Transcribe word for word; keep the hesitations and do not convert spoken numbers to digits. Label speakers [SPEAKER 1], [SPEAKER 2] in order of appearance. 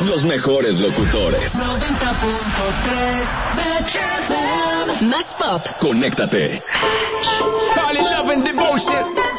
[SPEAKER 1] los mejores locutores.
[SPEAKER 2] noventa punto tres.
[SPEAKER 3] Más pop.
[SPEAKER 1] Conéctate.
[SPEAKER 4] Call it love and devotion.